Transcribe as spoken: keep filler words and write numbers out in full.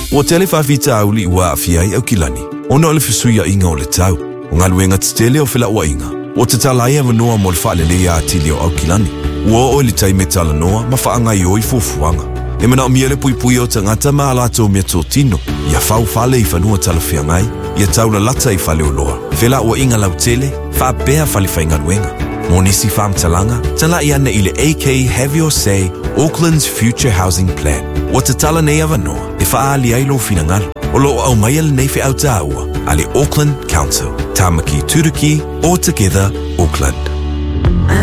O tele whawhita au li ua awhiai au kilani. Ona o le whisuia inga o le tau. O ngā luenga titele o whila ua inga. O te talai ava noa mo le whaalele a atili o au kilani. Ua o le taime tala noa ma whaangai o i fufuanga. E mana o miele pui pui o tangata ma alato mea tō tino. Ia whau whale i whanua tala whiangai. Ia taula lata i whale o loa. Whila ua inga lau tele, wha bea whale whainga luenga. Mo nisi whaam talanga, tala i ana i le A K Have Your Say, Auckland's Future Housing Plan. Wa te tala nei ava noa, e wha ali ailo whinangal. O lo au mai al nei whi au tāua, ale Auckland Council. Tamaki Turuki, All Together, Auckland.